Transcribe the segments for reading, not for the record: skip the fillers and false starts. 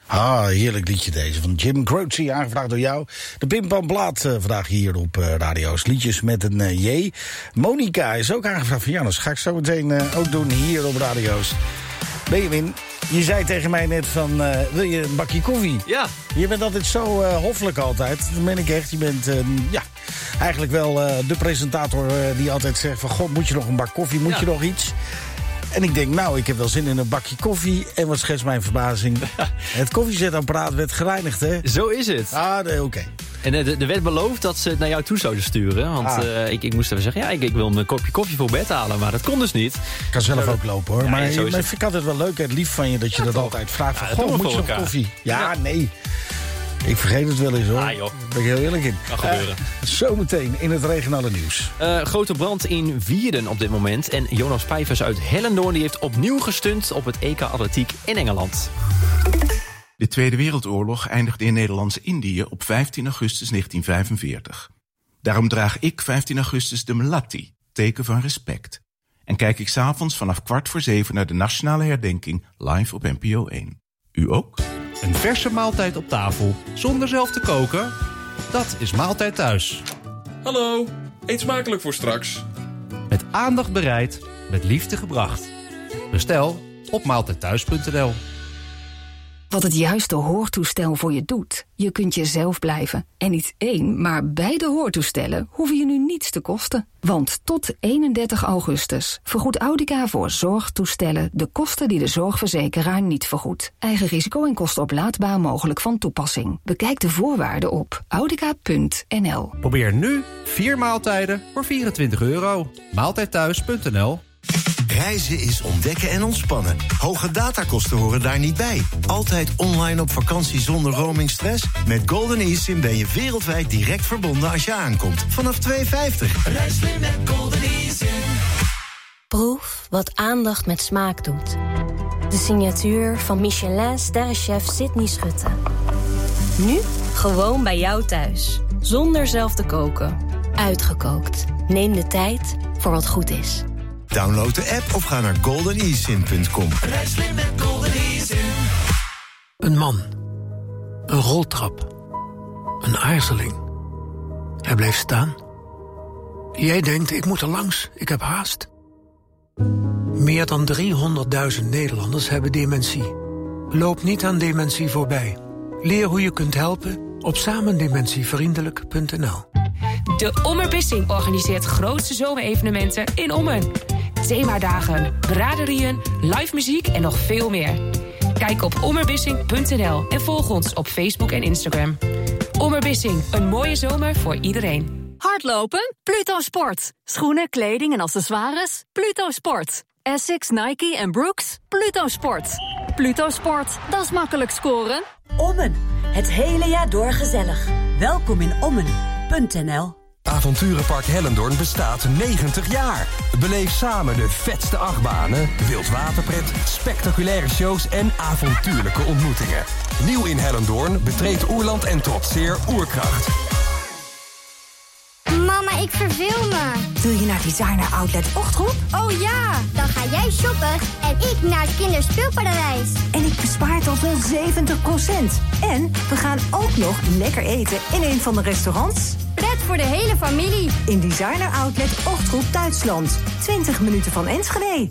Heerlijk liedje deze van Jim Croce, aangevraagd door jou. De Pimpamplaat vandaag hier op radio's. Liedjes met een J. Monica is ook aangevraagd van Jannes. Ga ik zo meteen ook doen hier op radio's. Benjamin, je zei tegen mij net van, wil je een bakje koffie? Ja. Je bent altijd zo hoffelijk altijd. Dat meen ik echt. Je bent eigenlijk wel de presentator die altijd zegt van, god, moet je nog een bak koffie? Moet je nog iets? En ik denk, ik heb wel zin in een bakje koffie. En wat schetst mijn verbazing? Het koffiezetapparaat werd gereinigd, hè? Zo is het. Oké. En er werd beloofd dat ze het naar jou toe zouden sturen. Want ik moest even zeggen, ik wil een kopje koffie voor bed halen. Maar dat kon dus niet. Ik kan zelf ook lopen, hoor. Ja, maar ik vind het altijd wel leuk, het lief van je, dat je dat altijd vraagt. Van, moet je nog koffie? Ja, nee. Ik vergeet het wel eens, hoor. Daar ben ik heel eerlijk in. Kan gebeuren. Zometeen in het regionale nieuws. Grote brand in Wierden op dit moment. En Jonas Pijvers uit Hellendoorn die heeft opnieuw gestunt op het EK Atletiek in Engeland. De Tweede Wereldoorlog eindigde in Nederlands-Indië op 15 augustus 1945. Daarom draag ik 15 augustus de melatti, teken van respect. En kijk ik 's avonds vanaf 6:15 naar de nationale herdenking live op NPO 1. U ook? Een verse maaltijd op tafel, zonder zelf te koken? Dat is Maaltijd Thuis. Hallo, eet smakelijk voor straks. Met aandacht bereid, met liefde gebracht. Bestel op maaltijdthuis.nl. Wat het juiste hoortoestel voor je doet. Je kunt jezelf blijven. En niet één, maar beide hoortoestellen hoeven je nu niets te kosten. Want tot 31 augustus vergoedt Audica voor zorgtoestellen de kosten die de zorgverzekeraar niet vergoedt. Eigen risico en kosten oplaadbaar mogelijk van toepassing. Bekijk de voorwaarden op audica.nl. Probeer nu 4 maaltijden voor €24. Maaltijdthuis.nl. Reizen is ontdekken en ontspannen. Hoge datakosten horen daar niet bij. Altijd online op vakantie zonder roamingstress? Met Golden eSIM ben je wereldwijd direct verbonden als je aankomt. Vanaf €2,50. Reis nu met Golden eSIM. Proef wat aandacht met smaak doet. De signatuur van Michelin-sterrenchef Sydney Schutte. Nu gewoon bij jou thuis. Zonder zelf te koken. Uitgekookt. Neem de tijd voor wat goed is. Download de app of ga naar goldenesim.com. Reis slim met Golden eSIM. Een man. Een roltrap. Een aarzeling. Hij blijft staan. Jij denkt, ik moet er langs, ik heb haast. Meer dan 300.000 Nederlanders hebben dementie. Loop niet aan dementie voorbij. Leer hoe je kunt helpen op samendementievriendelijk.nl. De Ommerbissing organiseert grootste zomerevenementen in Ommen. Themadagen, braderieën, live muziek en nog veel meer. Kijk op ommerbissing.nl en volg ons op Facebook en Instagram. Ommerbissing, een mooie zomer voor iedereen. Hardlopen? Pluto Sport. Schoenen, kleding en accessoires? Pluto Sport. Essex, Nike en Brooks? Pluto Sport. Pluto Sport, dat is makkelijk scoren. Ommen, het hele jaar door gezellig. Welkom in Ommen.nl. Avonturenpark Hellendoorn bestaat 90 jaar. Beleef samen de vetste achtbanen, wildwaterpret, spectaculaire shows en avontuurlijke ontmoetingen. Nieuw in Hellendoorn, betreed Oerland en trotseer Oerkracht. Mama, ik verveel me. Wil je naar Designer Outlet Ochtroep? Oh ja, dan ga jij shoppen en ik naar het kinderspeelparadijs. En ik bespaar tot wel 70%. En we gaan ook nog lekker eten in een van de restaurants. Pret voor de hele familie. In Designer Outlet Ochtroep, Duitsland. 20 minuten van Enschede.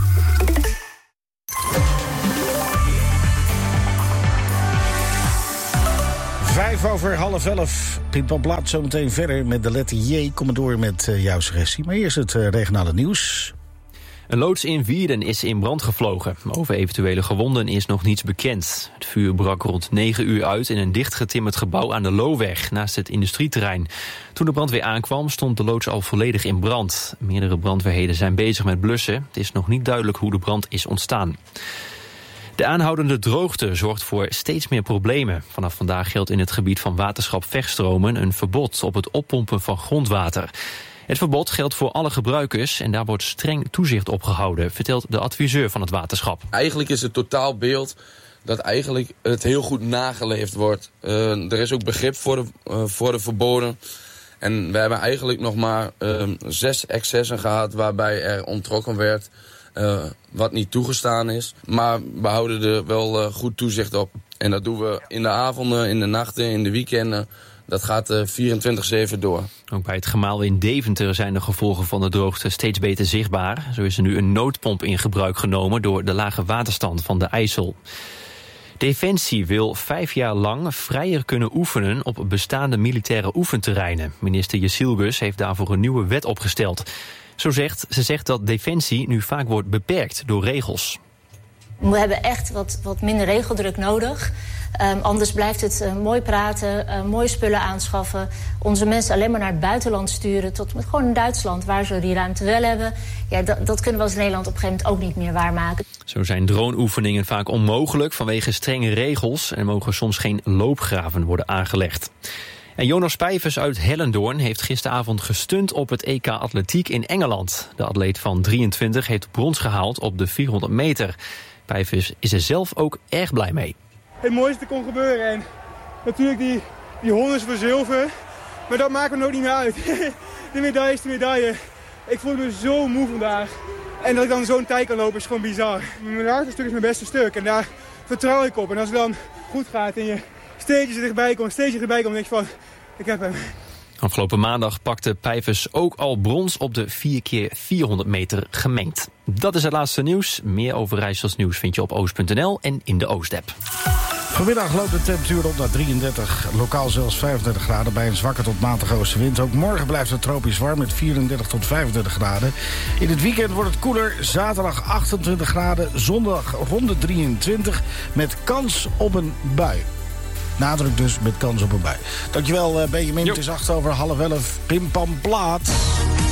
Vijf over 10:30. Pimpamplaat zometeen verder met de letter J. Kom maar door met jouw suggestie. Maar eerst het regionale nieuws. Een loods in Wierden is in brand gevlogen. Over eventuele gewonden is nog niets bekend. Het vuur brak rond 9 uur uit in een dichtgetimmerd gebouw aan de Loweg, naast het industrieterrein. Toen de brandweer aankwam, stond de loods al volledig in brand. Meerdere brandweerheden zijn bezig met blussen. Het is nog niet duidelijk hoe de brand is ontstaan. De aanhoudende droogte zorgt voor steeds meer problemen. Vanaf vandaag geldt in het gebied van waterschap Vegstromen een verbod op het oppompen van grondwater. Het verbod geldt voor alle gebruikers en daar wordt streng toezicht op gehouden, vertelt de adviseur van het waterschap. Eigenlijk is het totaalbeeld dat eigenlijk het heel goed nageleefd wordt. Er is ook begrip voor de verboden. En we hebben eigenlijk nog maar 6 excessen gehad waarbij er onttrokken werd wat niet toegestaan is. Maar we houden er wel goed toezicht op. En dat doen we in de avonden, in de nachten, in de weekenden. Dat gaat 24/7 door. Ook bij het gemaal in Deventer zijn de gevolgen van de droogte steeds beter zichtbaar. Zo is er nu een noodpomp in gebruik genomen door de lage waterstand van de IJssel. Defensie wil 5 jaar lang vrijer kunnen oefenen op bestaande militaire oefenterreinen. Minister Jessilgus heeft daarvoor een nieuwe wet opgesteld. Ze zegt dat Defensie nu vaak wordt beperkt door regels. We hebben echt wat minder regeldruk nodig. Anders blijft het mooi praten, mooie spullen aanschaffen. Onze mensen alleen maar naar het buitenland sturen. Tot met gewoon in Duitsland, waar ze die ruimte wel hebben. Ja, dat kunnen we als Nederland op een gegeven moment ook niet meer waarmaken. Zo zijn droneoefeningen vaak onmogelijk vanwege strenge regels. En mogen soms geen loopgraven worden aangelegd. En Jonas Pijvers uit Hellendoorn heeft gisteravond gestunt op het EK Atletiek in Engeland. De atleet van 23 heeft brons gehaald op de 400 meter. Pijvers is er zelf ook erg blij mee. Het mooiste kon gebeuren en natuurlijk die 100 voor zilver, maar dat maakt me nog niet meer uit. De medaille is de medaille. Ik voel me zo moe vandaag en dat ik dan zo'n tijd kan lopen is gewoon bizar. Mijn hardste stuk is mijn beste stuk en daar vertrouw ik op. En als het dan goed gaat en je steeds dichterbij komt, dan denk je van, ik heb hem. Afgelopen maandag pakte Pijvers ook al brons op de 4x400 meter gemengd. Dat is het laatste nieuws. Meer over IJssels nieuws vind je op oost.nl en in de Oost-app. Vanmiddag loopt de temperatuur op naar 33, lokaal zelfs 35 graden... bij een zwakke tot matige oostenwind. Ook morgen blijft het tropisch warm met 34 tot 35 graden. In het weekend wordt het koeler, zaterdag 28 graden... zondag rond de 23 met kans op een bui. Nadruk dus met kans op een bui. Dankjewel Benjamin, het is 11:08. Pim Pam Plaat.